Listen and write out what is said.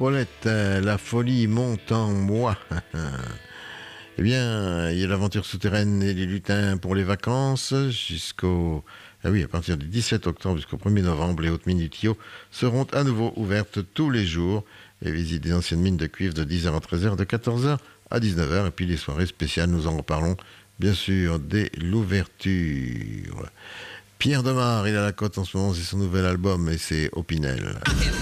Paulette, la folie monte en moi. Eh bien, il y a l'aventure souterraine et les lutins pour les vacances jusqu'au... Ah oui, à partir du 17 octobre jusqu'au 1er novembre, les hautes mines du Tio seront à nouveau ouvertes tous les jours. Et visite des anciennes mines de cuivre de 10h à 13h, de 14h à 19h. Et puis les soirées spéciales, nous en reparlons bien sûr dès l'ouverture. Pierre Demar, il a la cote en ce moment, c'est son nouvel album et c'est Opinel.